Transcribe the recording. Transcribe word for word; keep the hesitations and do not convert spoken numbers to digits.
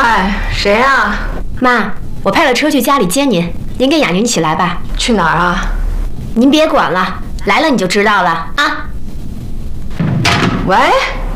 哎，谁啊？ 妈，我派了车去家里接您，您跟雅宁一起来吧。 去哪儿啊？ 您别管了，来了你就知道了啊。 喂。